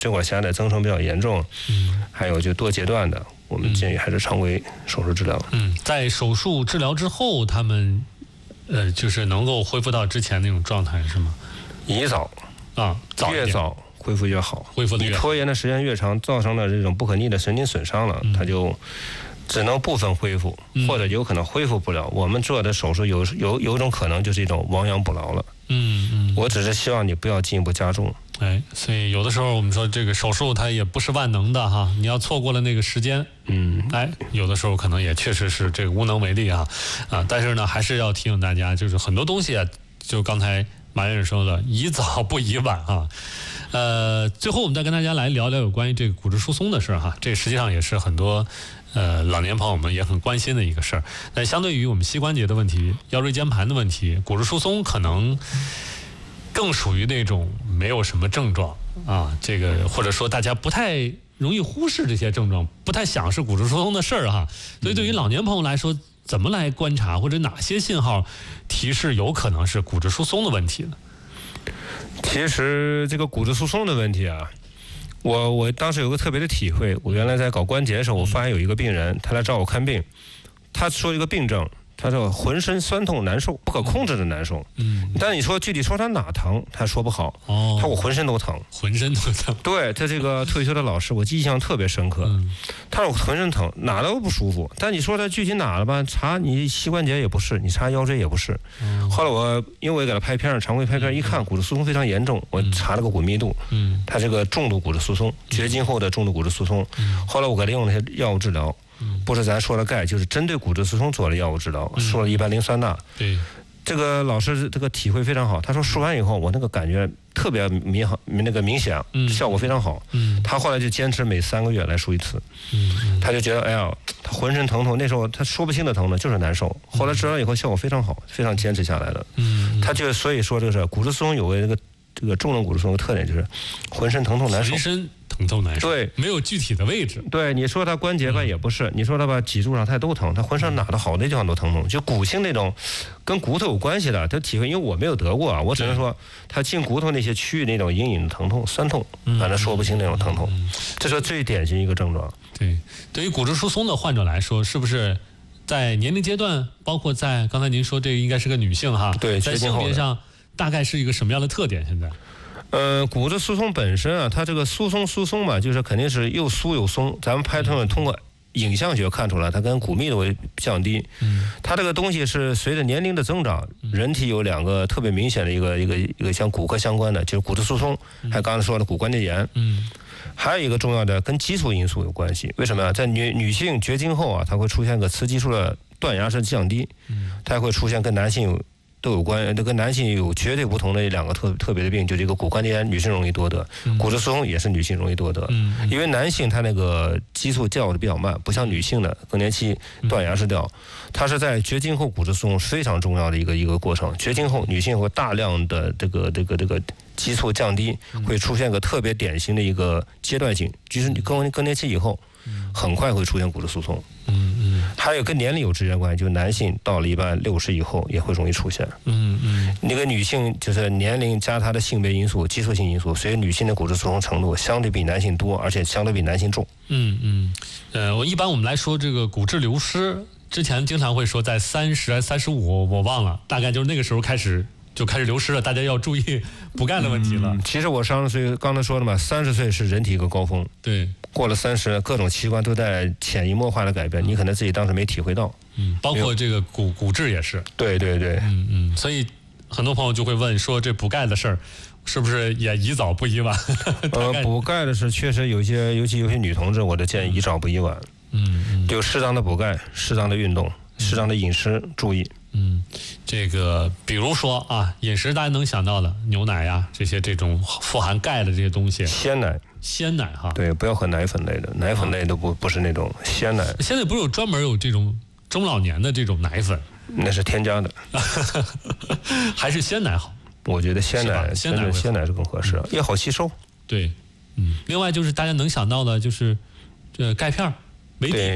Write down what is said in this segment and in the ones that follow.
血管狭窄增生比较严重，还有就多阶段的，我们建议还是常规手术治疗。 在手术治疗之后，他们就是能够恢复到之前那种状态，是吗？ 宜早啊， 越早恢复越好， 恢复的越好。 你拖延的时间越长，造成了这种不可逆的神经损伤了，它就只能部分恢复，或者有可能恢复不了。我们做的手术有一种可能就是一种亡羊补牢了。我只是希望你不要进一步加重。 所以有的时候我们说这个手术它也不是万能的哈，你要错过了那个时间，有的时候可能也确实是这个无能为力啊。但是呢，还是要提醒大家，就是很多东西啊，就刚才马院士说的，宜早不宜晚啊。最后我们再跟大家来聊聊有关于这个骨质疏松的事哈，这实际上也是很多老年朋友们也很关心的一个事儿。但相对于我们膝关节的问题、腰椎间盘的问题，骨质疏松可能更属于那种没有什么症状啊，这个或者说大家不太容易忽视这些症状，不太想是骨质疏松的事儿哈。所以对于老年朋友来说，怎么来观察或者哪些信号提示有可能是骨质疏松的问题呢？ 其实这个骨质疏松的问题啊，我当时有个特别的体会。我原来在搞关节的时候，我发现有一个病人，他来找我看病，他说一个病症，他说浑身酸痛难受，不可控制的难受。但你说具体说他哪疼，他说不好。他说我浑身都疼， 浑身都疼。 对，他这个退休的老师，我印象特别深刻。他说我浑身疼，哪都不舒服。但你说他具体哪了吧？查你膝关节也不是，你查腰椎也不是。后来因为我也给他拍片，常规拍片一看，骨质疏松非常严重，我查了个骨密度，他这个重度骨质疏松，绝经后的重度骨质疏松。后来我给他用了些药物治疗。不是咱说的钙，就是针对骨质疏松做了药物治疗，输了1般磷酸钠。 对， 这个老师这个体会非常好。他说输完以后，我那个感觉特别明显，效果非常好。他后来就坚持每3个月来输一次。他就觉得哎呀，他浑身疼痛，那时候他说不清的疼呢，就是难受。后来治疗以后效果非常好，非常坚持下来了。他就所以说这个是骨质疏松有个这个重度骨质疏松的特点就是浑身疼痛难受。 疼痛难受， 对， 没有具体的位置。 对，你说他关节吧也不是，你说他吧脊柱上他都疼，他浑身哪的好的地方都疼痛，就骨性那种跟骨头有关系的，他体会，因为我没有得过啊，我只能说他进骨头那些区域那种隐隐的疼痛、酸痛，反正说不清那种疼痛，这是最典型一个症状。 对，对于骨质疏松的患者来说，是不是在年龄阶段，包括在刚才您说这个应该是个女性哈， 对， 在性别上大概是一个什么样的特点？现在？ 骨质疏松本身啊，它这个疏松嘛，就是肯定是又疏又松。咱们拍通过影像学看出来，它跟骨密度降低。它这个东西是随着年龄的增长，人体有2个特别明显的一个像骨科相关的，就是骨质疏松，还有刚才说的骨关节炎。还有一个重要的跟激素因素有关系。为什么呀？在女性绝经后啊，它会出现个雌激素的断崖式降低，它会出现跟男性都有关，这跟男性有绝对不同的2个特别的病，就这个骨关节炎，女性容易多得，骨质疏松也是女性容易多得。因为男性他那个激素掉的比较慢，不像女性的更年期断崖式掉，它是在绝经后骨质疏松非常重要的一个过程。绝经后女性会大量的这个激素降低，会出现个特别典型的一个阶段性，就是你更年期以后，很快会出现骨质疏松。还有跟年龄有直接关系，就是男性到了一般60以后也会容易出现。那个女性就是年龄加她的性别因素、激素性因素，所以女性的骨质疏松程度相对比男性多，而且相对比男性重。 一般我们来说这个骨质流失，之前经常会说在30、35，我忘了，大概就是那个时候开始流失了，大家要注意补钙的问题了。 其实我30岁刚才说了嘛，30岁是人体一个高峰。 对， 过了30，各种器官都在潜移默化的改变，你可能自己当时没体会到。 包括这个骨质也是。 对。 所以很多朋友就会问说，这补钙的事儿是不是也宜早不宜晚？ 补钙的是确实尤其有些女同志，我的建议宜早不宜晚。就适当的补钙，适当的运动，适当的饮食注意。 这个比如说啊，饮食大家能想到的牛奶呀，这种富含钙的这些东西，鲜奶哈， 对，不要喝奶粉类的，奶粉类都不是那种鲜奶。 现在不是专门有这种中老年的这种奶粉？ 那是添加的， 还是鲜奶好？ 我觉得鲜奶是更合适，也好吸收。 对，另外就是大家能想到的就是这钙片、镁锭。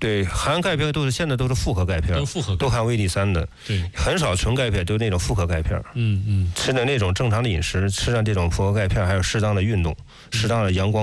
对，含钙片现在都是复合钙片，都含维 D3的， 对， 很少纯钙片，都是那种复合钙片。 嗯， 吃的那种正常的饮食，吃上这种复合钙片，还有适当的运动，适当的阳光。